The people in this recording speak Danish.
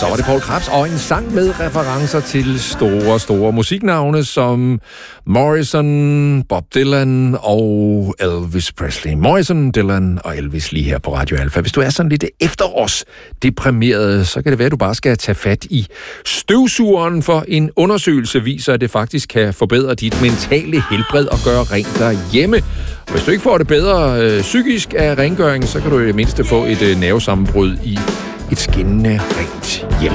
Så var det Poul Krebs og en sang med referencer til store musiknavne som Morrison, Bob Dylan og Elvis Presley. Morrison, Dylan og Elvis lige her på Radio Alfa. Hvis du er sådan lidt efterårsdeprimeret, så kan det være, at du bare skal tage fat i støvsugeren, for en undersøgelse viser, at det faktisk kan forbedre dit mentale helbred og gøre rent derhjemme. Og hvis du ikke får det bedre psykisk af rengøring, så kan du i det mindste få et nervesammenbrud i et skinnende rent hjem.